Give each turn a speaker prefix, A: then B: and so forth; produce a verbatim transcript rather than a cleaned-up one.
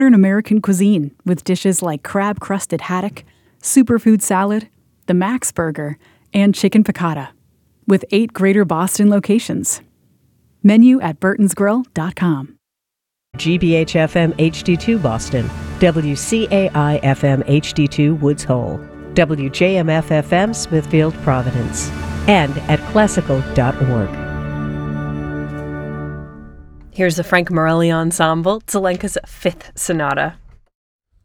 A: Modern American cuisine with dishes like crab-crusted haddock, superfood salad, the Max Burger, and chicken piccata, with eight Greater Boston locations. Menu at burtons grill dot com.
B: G B H F M H D two Boston, W C A I F M H D two Woods Hole, W J M F F M Smithfield Providence, and at classical dot org.
C: Here's the Frank Morelli Ensemble, Zelenka's Fifth Sonata.